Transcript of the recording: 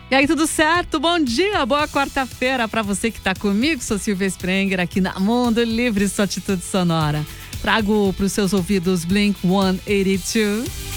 E aí, tudo certo? Bom dia, boa quarta-feira pra você que tá comigo. Sou Silvia Sprenger aqui na Mundo Livre, sua atitude sonora. Trago pros seus ouvidos Blink-182.